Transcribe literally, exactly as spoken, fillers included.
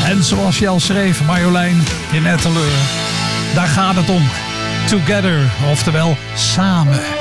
En zoals je al schreef, Marjolein in Etteleur, daar gaat het om. Together, oftewel samen.